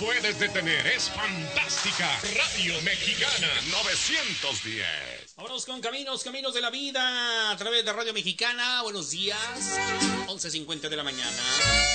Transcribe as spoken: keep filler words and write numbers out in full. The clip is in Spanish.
puedes detener, es fantástica. Radio Mexicana novecientos diez. Vámonos con Caminos, Caminos de la Vida a través de Radio Mexicana. Buenos días, once cincuenta de la mañana.